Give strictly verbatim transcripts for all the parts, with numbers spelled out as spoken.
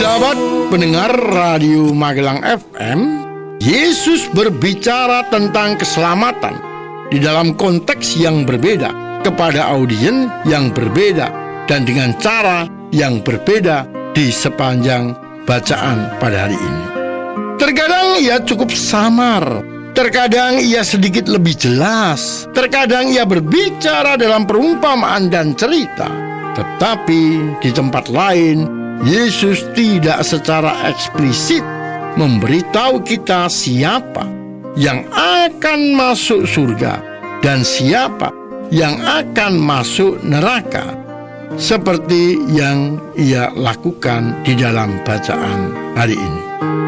Sahabat pendengar Radio Magelang F M, Yesus berbicara tentang keselamatan di dalam konteks yang berbeda, kepada audiens yang berbeda, dan dengan cara yang berbeda di sepanjang bacaan pada hari ini. Terkadang ia cukup samar, terkadang ia sedikit lebih jelas, terkadang ia berbicara dalam perumpamaan dan cerita. Tetapi di tempat lain, Yesus tidak secara eksplisit memberitahu kita siapa yang akan masuk surga dan siapa yang akan masuk neraka, seperti yang ia lakukan di dalam bacaan hari ini.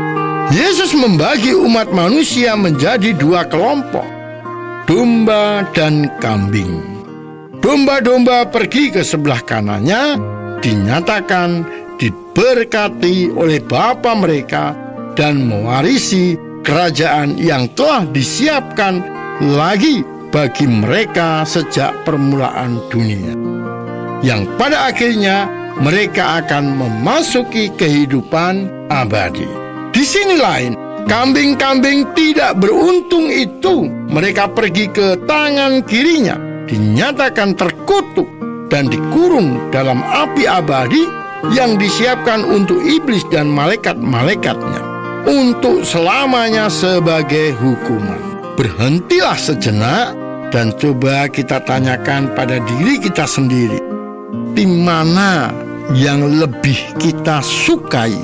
Yesus membagi umat manusia menjadi dua kelompok, domba dan kambing. Domba-domba pergi ke sebelah kanannya, dinyatakan diberkati oleh Bapa mereka dan mewarisi kerajaan yang telah disiapkan lagi bagi mereka sejak permulaan dunia, yang pada akhirnya mereka akan memasuki kehidupan abadi. Di sini lain, kambing-kambing tidak beruntung itu, mereka pergi ke tangan kirinya, dinyatakan terkutuk dan dikurung dalam api abadi yang disiapkan untuk iblis dan malaikat-malaikatnya untuk selamanya sebagai hukuman. Berhentilah sejenak dan coba kita tanyakan pada diri kita sendiri, di mana yang lebih kita sukai?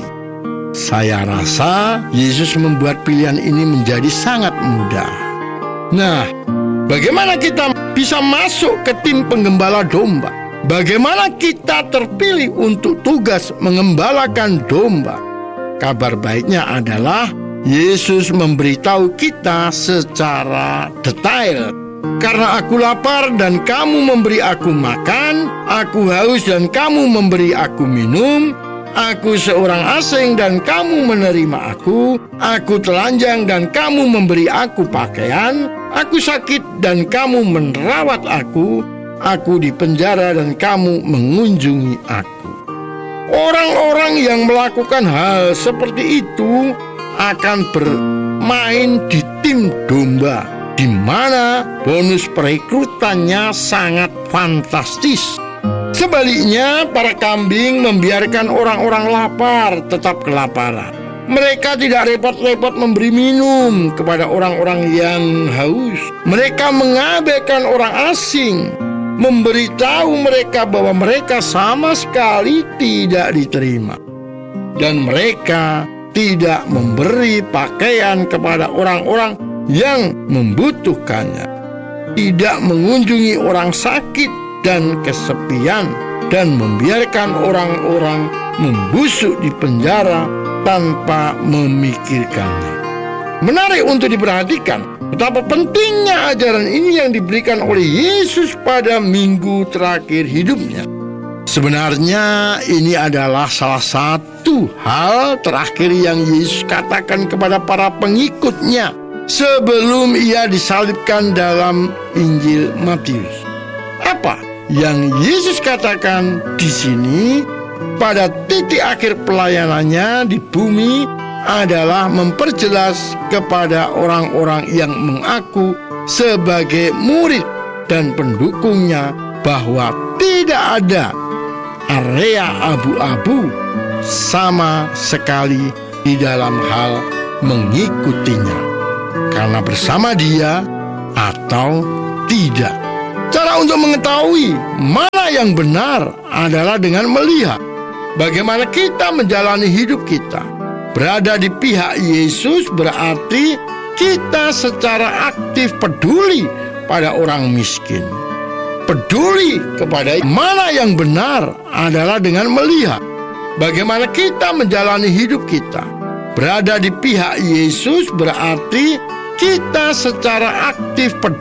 Saya rasa Yesus membuat pilihan ini menjadi sangat mudah. Nah, bagaimana kita bisa masuk ke tim penggembala domba? Bagaimana kita terpilih untuk tugas mengembalakan domba? Kabar baiknya adalah Yesus memberitahu kita secara detail. Karena aku lapar dan kamu memberi aku makan, aku haus dan kamu memberi aku minum, aku seorang asing dan kamu menerima aku, aku telanjang dan kamu memberi aku pakaian, aku sakit dan kamu merawat aku, aku di penjara dan kamu mengunjungi aku. Orang-orang yang melakukan hal seperti itu akan bermain di tim domba, di mana bonus perekrutannya sangat fantastis. Sebaliknya, para kambing membiarkan orang-orang lapar tetap kelaparan. Mereka tidak repot-repot memberi minum kepada orang-orang yang haus. Mereka mengabaikan orang asing, memberitahu mereka bahwa mereka sama sekali tidak diterima, dan mereka tidak memberi pakaian kepada orang-orang yang membutuhkannya, tidak mengunjungi orang sakit dan kesepian, dan membiarkan orang-orang membusuk di penjara tanpa memikirkannya. Menarik untuk diperhatikan betapa pentingnya ajaran ini yang diberikan oleh Yesus pada minggu terakhir hidupnya. Sebenarnya ini adalah salah satu hal terakhir yang Yesus katakan kepada para pengikutnya sebelum ia disalibkan dalam Injil Matius. Apa yang Yesus katakan di sini pada titik akhir pelayanannya di bumi adalah memperjelas kepada orang-orang yang mengaku sebagai murid dan pendukungnya bahwa tidak ada area abu-abu sama sekali di dalam hal mengikutinya, karena bersama dia atau tidak. Cara untuk mengetahui mana yang benar adalah dengan melihat bagaimana kita menjalani hidup kita. Berada di pihak Yesus berarti kita secara aktif peduli pada orang miskin. Peduli kepada mana yang benar adalah dengan melihat bagaimana kita menjalani hidup kita. Berada di pihak Yesus berarti kita secara aktif peduli